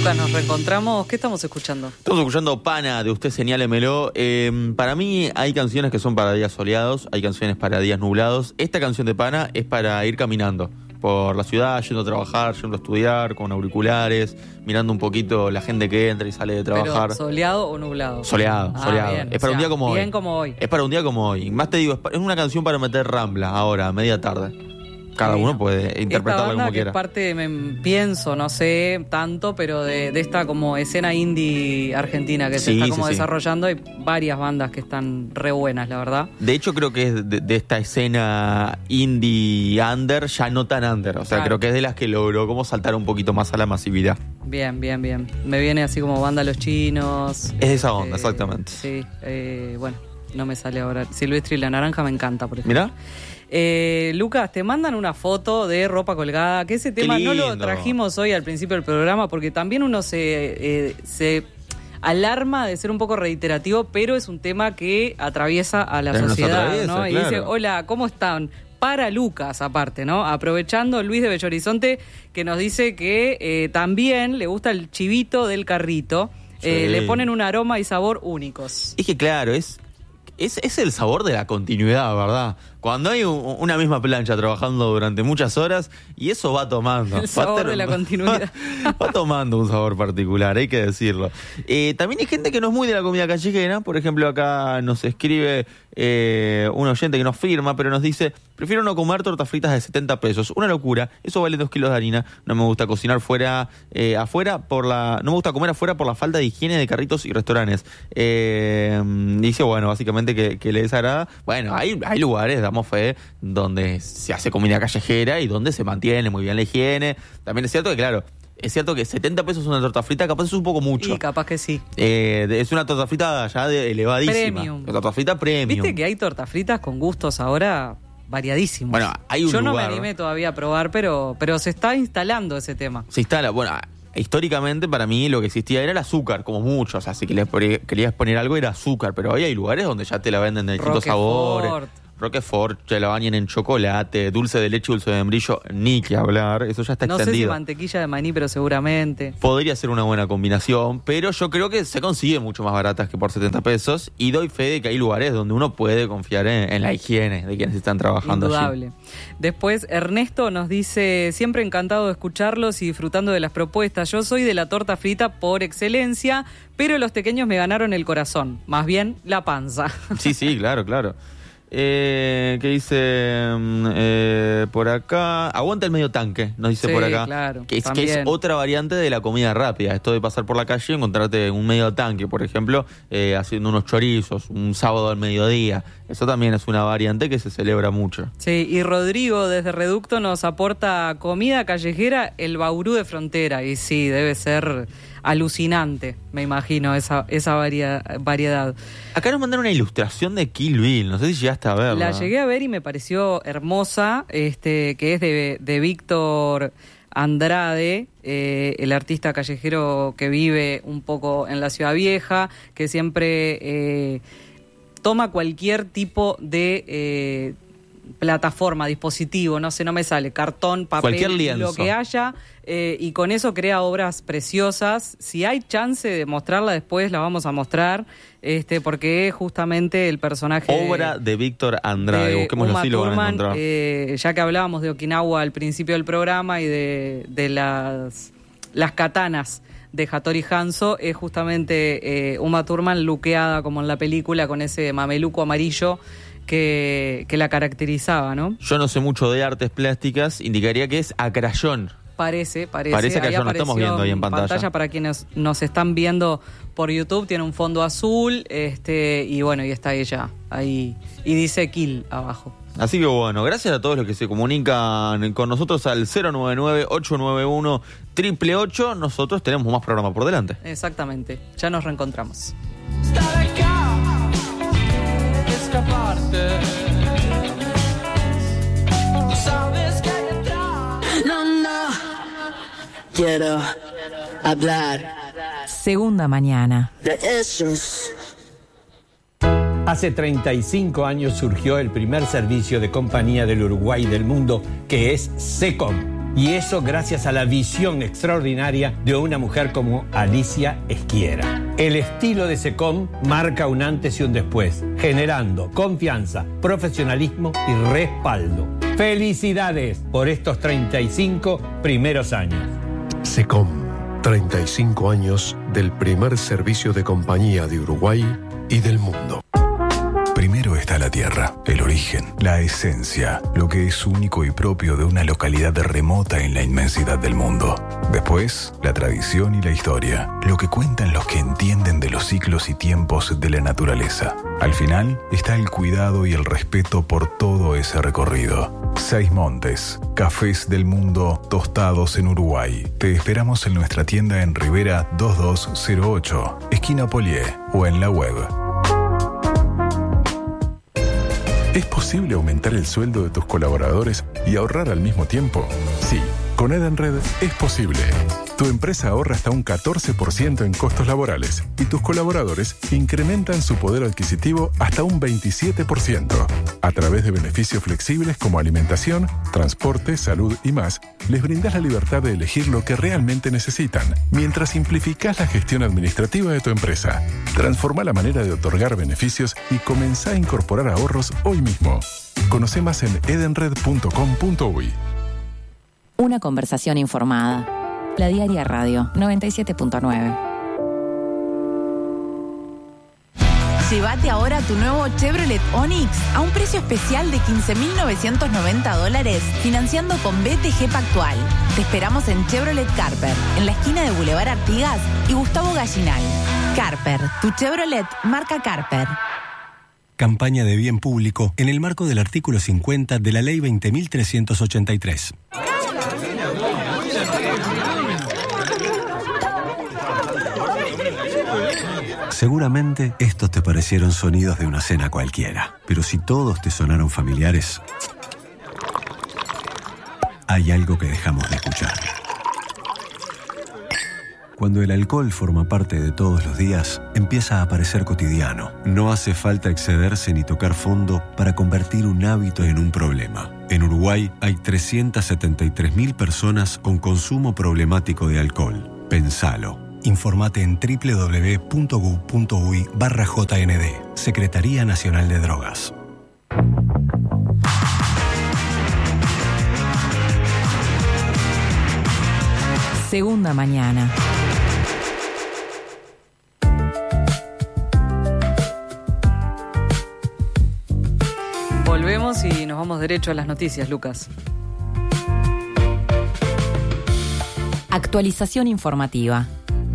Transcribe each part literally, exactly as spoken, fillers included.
Lucas, nos reencontramos. ¿Qué estamos escuchando? Estamos escuchando Pana de Usted Señálemelo. Eh, para mí hay canciones que son para días soleados, hay canciones para días nublados. Esta canción de Pana es para ir caminando por la ciudad, yendo a trabajar, yendo a estudiar, con auriculares, mirando un poquito la gente que entra y sale de trabajar. ¿Pero soleado o nublado? Soleado, ah, soleado. Bien, es para o sea, un día como hoy. Bien como hoy. Es para un día como hoy. Más te digo, es, pa- es una canción para meter rambla ahora, a media tarde. Cada Bueno, uno puede interpretarla esta banda como que quiera. es parte, me pienso, no sé tanto, pero de, de esta como escena indie argentina que se Sí, está sí, como sí. desarrollando. Hay varias bandas que están re buenas, la verdad. De hecho, creo que es de, de esta escena indie under, ya no tan under. O sea, Claro. creo que es de las que logró como saltar un poquito más a la masividad. Bien, bien, bien. Me viene así como Banda Los Chinos. Es esa onda, Eh, exactamente. Sí, eh, bueno, no me sale ahora. Silvestre y la Naranja me encanta, por ejemplo. Mirá. Eh, Lucas, te mandan una foto de ropa colgada, que ese tema no lo lindo. trajimos hoy al principio del programa porque también uno se, eh, se alarma de ser un poco reiterativo, pero es un tema que atraviesa a la Pero nos sociedad, atraviesa, ¿no? Y claro. dice, hola, ¿cómo están? Para Lucas, aparte, ¿no? Aprovechando Luis de Bello Horizonte, que nos dice que eh, también le gusta el chivito del carrito. Eh, Sí. le ponen un aroma y sabor únicos. Es que claro, es, es, es el sabor de la continuidad, ¿verdad? Cuando hay un- una misma plancha trabajando durante muchas horas y eso va tomando. El Va sabor ter- de la continuidad. Va, tomando un sabor particular, hay que decirlo. Eh, también hay gente que no es muy de la comida callejera. Por ejemplo, acá nos escribe eh, un oyente que nos firma, pero nos dice: prefiero no comer tortas fritas de setenta pesos. Una locura. Eso vale dos kilos de harina. No me gusta cocinar fuera, eh, afuera por la... No me gusta comer afuera por la falta de higiene de carritos y restaurantes. Eh, dice, bueno, básicamente que, que le desagrada. Bueno, hay, hay lugares, damos fe, donde se hace comida callejera y donde se mantiene muy bien la higiene. También es cierto que, claro, es cierto que setenta pesos una torta frita, capaz es un poco mucho. Y capaz que sí. Eh, es una torta frita ya de elevadísima. Premium. Una torta frita premium. Viste que hay tortas fritas con gustos ahora variadísimos. Bueno, hay un Yo no lugar- me animé todavía a probar, pero, pero se está instalando ese tema. Se instala, bueno, históricamente para mí lo que existía era el azúcar, como mucho. O sea, si querías poner, querías poner algo era azúcar, pero hoy hay lugares donde ya te la venden de distintos Roquefort. sabores. Roquefort, te la bañan en chocolate, dulce de leche, dulce de membrillo, ni que hablar, eso ya está No sé si extendido. mantequilla de maní, pero seguramente. Podría ser una buena combinación, pero yo creo que se consigue mucho más baratas que por setenta pesos y doy fe de que hay lugares donde uno puede confiar en, en la higiene de quienes están trabajando allí. Indudable. Después Ernesto nos dice, siempre encantado de escucharlos y disfrutando de las propuestas. Yo soy de la torta frita por excelencia, pero los pequeños me ganaron el corazón, más bien la panza. Sí, sí, claro, claro. Eh, ¿Qué dice mm, eh, por acá? Aguanta el medio tanque, nos dice Sí, por acá. claro, que, es, que también. es otra variante de la comida rápida. Esto de pasar por la calle y encontrarte un medio tanque, por ejemplo, eh, haciendo unos chorizos, un sábado al mediodía. Eso también es una variante que se celebra mucho. Sí, y Rodrigo desde Reducto nos aporta comida callejera, el baurú de frontera. Y sí, debe ser alucinante, me imagino, esa, esa varia- variedad. Acá nos mandaron una ilustración de Kill Bill, no sé si llegaste a verla. La llegué a ver y me pareció hermosa, este, que es de, de Víctor Andrade, eh, el artista callejero que vive un poco en la Ciudad Vieja, que siempre eh, toma cualquier tipo de eh, plataforma, dispositivo, no sé, no me sale, cartón, Cualquier papel, lienzo. lo que haya, eh, y con eso crea obras preciosas. Si hay chance de mostrarla después, la vamos a mostrar, este, porque es justamente el personaje... Obra de Víctor Andrade, de busquémoslo Uma así, lo van a Thurman, encontrar. eh, ya que hablábamos de Okinawa al principio del programa y de, de las, las katanas de Hattori Hanzo, es justamente eh, Uma Thurman luqueada como en la película con ese mameluco amarillo que, que la caracterizaba, ¿no? Yo no sé mucho de artes plásticas, indicaría que es a crayón. Parece, parece. Parece que Ahí ya lo estamos apareció viendo ahí en pantalla. Para quienes nos están viendo por YouTube, tiene un fondo azul, este, y bueno, y está ella ahí, y dice Kill abajo. Así que bueno, gracias a todos los que se comunican con nosotros al cero nueve nueve, ocho nueve uno, ocho ocho ocho. Nosotros tenemos más programa por delante. Exactamente, ya nos reencontramos. Estar acá, escaparte. No sabes que hay atrás. No, no, quiero hablar Segunda mañana. de esos. Hace treinta y cinco años surgió el primer servicio de compañía del Uruguay y del mundo, que es SECOM. Y eso gracias a la visión extraordinaria de una mujer como Alicia Esquiera. El estilo de SECOM marca un antes y un después, generando confianza, profesionalismo y respaldo. ¡Felicidades por estos treinta y cinco primeros años! SECOM, treinta y cinco años del primer servicio de compañía de Uruguay y del mundo. Primero está la tierra, el origen, la esencia, lo que es único y propio de una localidad remota en la inmensidad del mundo. Después, la tradición y la historia, lo que cuentan los que entienden de los ciclos y tiempos de la naturaleza. Al final, está el cuidado y el respeto por todo ese recorrido. Seis Montes, cafés del mundo tostados en Uruguay. Te esperamos en nuestra tienda en Rivera dos dos cero ocho, esquina Polié, o en la web. ¿Es posible aumentar el sueldo de tus colaboradores y ahorrar al mismo tiempo? Sí, con Edenred es posible. Tu empresa ahorra hasta un catorce por ciento en costos laborales y tus colaboradores incrementan su poder adquisitivo hasta un veintisiete por ciento. A través de beneficios flexibles como alimentación, transporte, salud y más, les brindas la libertad de elegir lo que realmente necesitan, mientras simplificás la gestión administrativa de tu empresa. Transforma la manera de otorgar beneficios y comenzá a incorporar ahorros hoy mismo. Conoce más en edenred punto com punto uy. Una conversación informada. La Diaria Radio noventa y siete punto nueve. Llévate ahora tu nuevo Chevrolet Onix a un precio especial de quince mil novecientos noventa dólares, financiando con B T G Pactual. Te esperamos en Chevrolet Carper, en la esquina de Boulevard Artigas y Gustavo Gallinal. Carper, tu Chevrolet marca Carper. Campaña de bien público en el marco del artículo cincuenta de la Ley veinte mil trescientos ochenta y tres. Seguramente estos te parecieron sonidos de una cena cualquiera, pero si todos te sonaron familiares, hay algo que dejamos de escuchar. Cuando el alcohol forma parte de todos los días, empieza a parecer cotidiano. No hace falta excederse ni tocar fondo para convertir un hábito en un problema. En Uruguay hay trescientas setenta y tres mil personas con consumo problemático de alcohol. Pensalo. Informate en doble u doble u doble u punto gu punto uy barra J N D, Secretaría Nacional de Drogas. Segunda mañana. Volvemos y nos vamos derecho a las noticias, Lucas. Actualización informativa.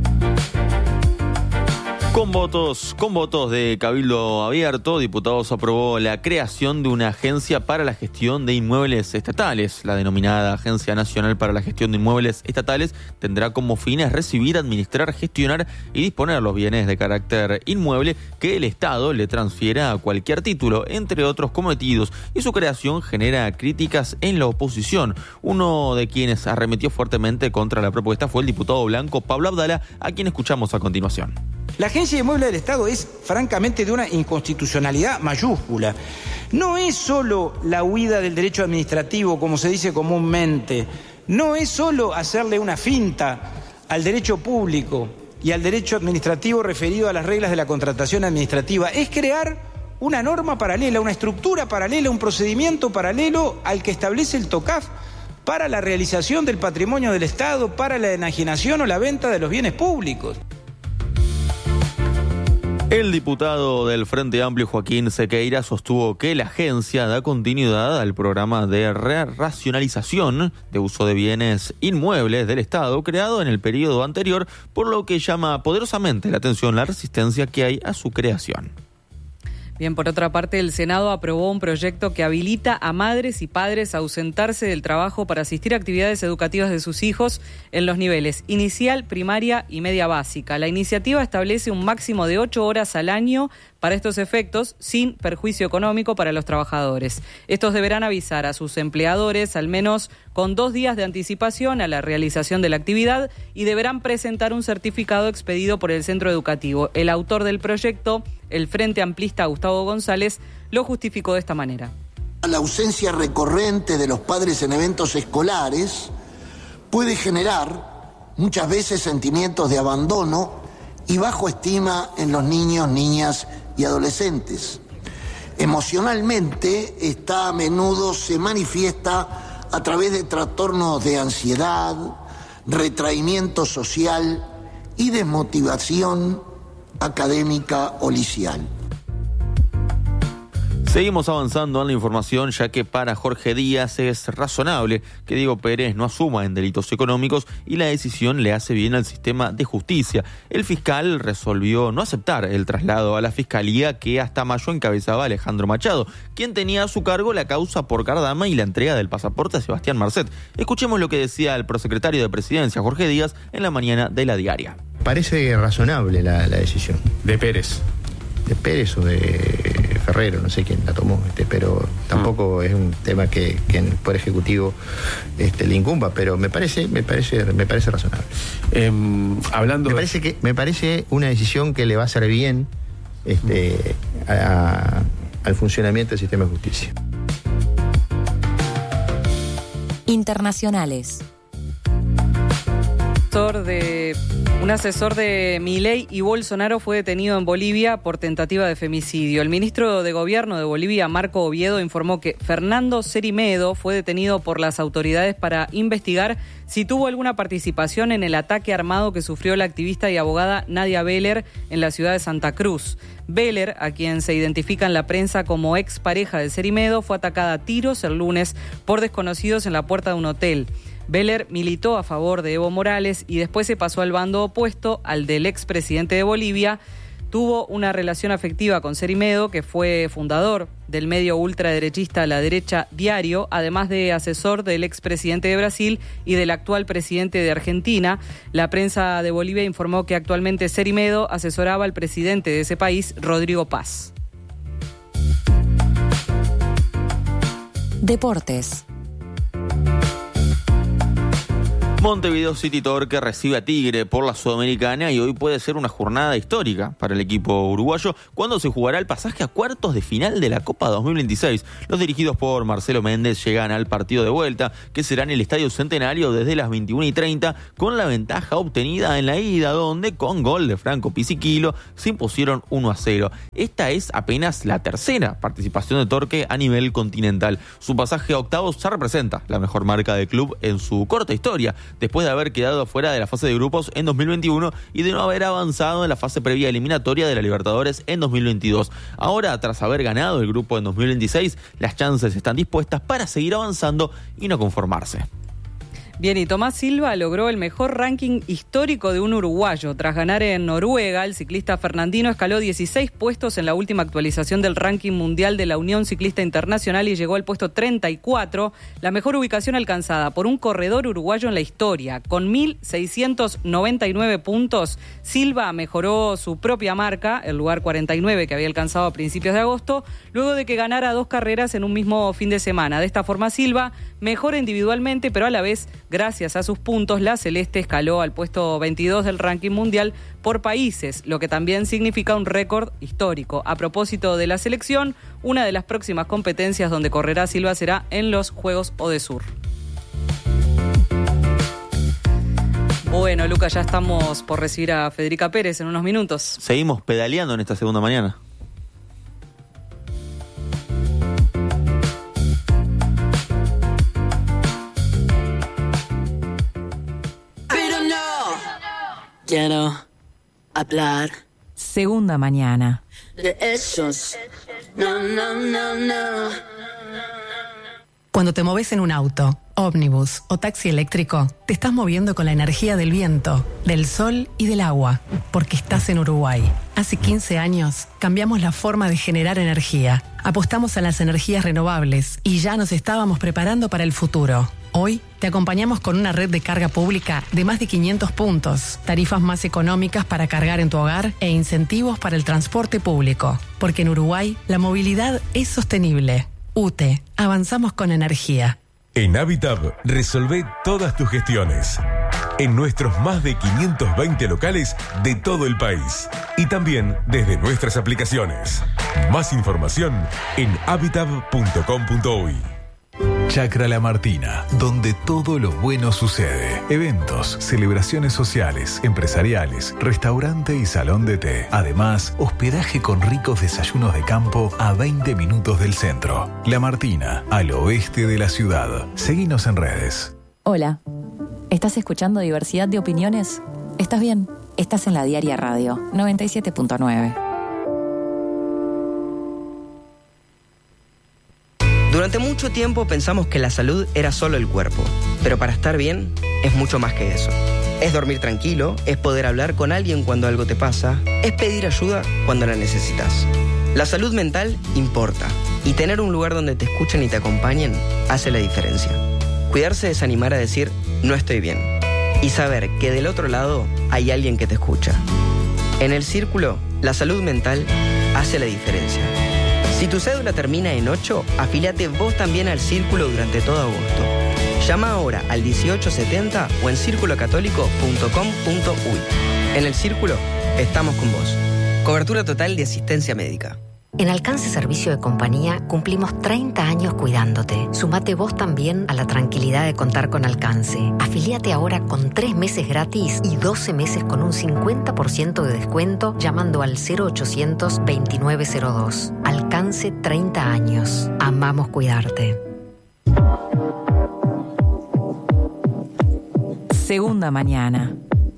Con votos, con votos de Cabildo Abierto, diputados aprobó la creación de una agencia para la gestión de inmuebles estatales. La denominada Agencia Nacional para la Gestión de Inmuebles Estatales tendrá como fines recibir, administrar, gestionar y disponer los bienes de carácter inmueble que el Estado le transfiera a cualquier título, entre otros cometidos, y su creación genera críticas en la oposición. Uno de quienes arremetió fuertemente contra la propuesta fue el diputado blanco Pablo Abdala, a quien escuchamos a continuación. La Agencia de Inmuebles del Estado es, francamente, de una inconstitucionalidad mayúscula. No es solo la huida del derecho administrativo, como se dice comúnmente. No es solo hacerle una finta al derecho público y al derecho administrativo referido a las reglas de la contratación administrativa. Es crear una norma paralela, una estructura paralela, un procedimiento paralelo al que establece el TOCAF para la realización del patrimonio del Estado, para la enajenación o la venta de los bienes públicos. El diputado del Frente Amplio, Joaquín Sequeira, sostuvo que la agencia da continuidad al programa de racionalización de uso de bienes inmuebles del Estado creado en el periodo anterior, por lo que llama poderosamente la atención la resistencia que hay a su creación. Bien, por otra parte, el Senado aprobó un proyecto que habilita a madres y padres a ausentarse del trabajo para asistir a actividades educativas de sus hijos en los niveles inicial, primaria y media básica. La iniciativa establece un máximo de ocho horas al año para estos efectos, sin perjuicio económico para los trabajadores. Estos deberán avisar a sus empleadores al menos con dos días de anticipación a la realización de la actividad y deberán presentar un certificado expedido por el centro educativo. El autor del proyecto, el Frente Amplista Gustavo González, lo justificó de esta manera. La ausencia recurrente de los padres en eventos escolares puede generar muchas veces sentimientos de abandono y bajo estima en los niños, niñas y adolescentes. Emocionalmente, esta a menudo se manifiesta a través de trastornos de ansiedad, retraimiento social y desmotivación académica o liceal. Seguimos avanzando en la información, ya que para Jorge Díaz es razonable que Diego Pérez no asuma en delitos económicos y la decisión le hace bien al sistema de justicia. El fiscal resolvió no aceptar el traslado a la fiscalía que hasta mayo encabezaba Alejandro Machado, quien tenía a su cargo la causa por Cardama y la entrega del pasaporte a Sebastián Marcet. Escuchemos lo que decía el prosecretario de Presidencia, Jorge Díaz, en la mañana de La Diaria. Parece razonable la, la decisión. ¿De Pérez? De Pérez o de Ferrero, no sé quién la tomó, este, pero tampoco mm. es un tema que, que en el Poder Ejecutivo este, le incumba, pero me parece, me parece, me parece razonable. Eh, hablando me parece de... que me parece una decisión que le va a hacer bien este, a, a, al funcionamiento del sistema de justicia. Internacionales. De, un asesor de Milei y Bolsonaro fue detenido en Bolivia por tentativa de femicidio. El ministro de Gobierno de Bolivia, Marco Oviedo, informó que Fernando Cerimedo fue detenido por las autoridades para investigar si tuvo alguna participación en el ataque armado que sufrió la activista y abogada Nadia Beller en la ciudad de Santa Cruz. Beller, a quien se identifica en la prensa como expareja de Cerimedo, fue atacada a tiros el lunes por desconocidos en la puerta de un hotel. Beller militó a favor de Evo Morales y después se pasó al bando opuesto, al del expresidente de Bolivia. Tuvo una relación afectiva con Cerimedo, que fue fundador del medio ultraderechista La Derecha Diario, además de asesor del expresidente de Brasil y del actual presidente de Argentina. La prensa de Bolivia informó que actualmente Cerimedo asesoraba al presidente de ese país, Rodrigo Paz. Deportes. Montevideo City Torque recibe a Tigre por la Sudamericana y hoy puede ser una jornada histórica para el equipo uruguayo cuando se jugará el pasaje a cuartos de final de la Copa dos mil veintiséis. Los dirigidos por Marcelo Méndez llegan al partido de vuelta, que será en el Estadio Centenario desde las veintiuna y treinta, con la ventaja obtenida en la ida, donde con gol de Franco Pisiquilo se impusieron uno a cero. Esta es apenas la tercera participación de Torque a nivel continental. Su pasaje a octavos ya representa la mejor marca del club en su corta historia, después de haber quedado fuera de la fase de grupos en dos mil veintiuno y de no haber avanzado en la fase previa eliminatoria de la Libertadores en dos mil veintidós. Ahora, tras haber ganado el grupo en dos mil veintiséis, las chances están dispuestas para seguir avanzando y no conformarse. Bien, y Tomás Silva logró el mejor ranking histórico de un uruguayo. Tras ganar en Noruega, el ciclista fernandino escaló dieciséis puestos en la última actualización del ranking mundial de la Unión Ciclista Internacional y llegó al puesto treinta y cuatro, la mejor ubicación alcanzada por un corredor uruguayo en la historia. Con mil seiscientos noventa y nueve puntos, Silva mejoró su propia marca, el lugar cuarenta y nueve que había alcanzado a principios de agosto, luego de que ganara dos carreras en un mismo fin de semana. De esta forma, Silva mejora individualmente, pero a la vez, gracias a sus puntos, la Celeste escaló al puesto veintidós del ranking mundial por países, lo que también significa un récord histórico. A propósito de la selección, una de las próximas competencias donde correrá Silva será en los Juegos Odesur. Bueno, Lucas, ya estamos por recibir a Federica Pérez en unos minutos. Seguimos pedaleando en esta segunda mañana. Quiero hablar Segunda mañana. de esos. No, no, no, no. Cuando te moves en un auto, ómnibus o taxi eléctrico, te estás moviendo con la energía del viento, del sol y del agua, porque estás en Uruguay. Hace quince años cambiamos la forma de generar energía. Apostamos a las energías renovables y ya nos estábamos preparando para el futuro. Hoy te acompañamos con una red de carga pública de más de quinientos puntos, tarifas más económicas para cargar en tu hogar e incentivos para el transporte público. Porque en Uruguay la movilidad es sostenible. U T E, avanzamos con energía. En Habitab resolvé todas tus gestiones. En nuestros más de quinientos veinte locales de todo el país. Y también desde nuestras aplicaciones. Más información en habitab punto com punto uy. Chacra La Martina, donde todo lo bueno sucede. Eventos, celebraciones sociales, empresariales, restaurante y salón de té. Además, hospedaje con ricos desayunos de campo a veinte minutos del centro. La Martina, al oeste de la ciudad. Seguinos en redes. Hola, ¿estás escuchando Diversidad de Opiniones? ¿Estás bien? Estás en la Diaria Radio noventa y siete punto nueve. Durante mucho tiempo pensamos que la salud era solo el cuerpo, pero para estar bien es mucho más que eso. Es dormir tranquilo, es poder hablar con alguien cuando algo te pasa, es pedir ayuda cuando la necesitas. La salud mental importa, y tener un lugar donde te escuchen y te acompañen hace la diferencia. Cuidarse es animar a decir, no estoy bien, y saber que del otro lado hay alguien que te escucha. En el Círculo, la salud mental hace la diferencia. Si tu cédula termina en ocho, afíliate vos también al Círculo durante todo agosto. Llama ahora al dieciocho setenta o en círculo católico punto com punto uy. En el Círculo, estamos con vos. Cobertura total de asistencia médica. En Alcance Servicio de Compañía cumplimos treinta años cuidándote. Sumate vos también a la tranquilidad de contar con Alcance. Afilíate ahora con tres meses gratis y doce meses con un cincuenta por ciento de descuento llamando al cero ochocientos veintinueve cero dos. Alcance treinta años. Amamos cuidarte. Segunda mañana.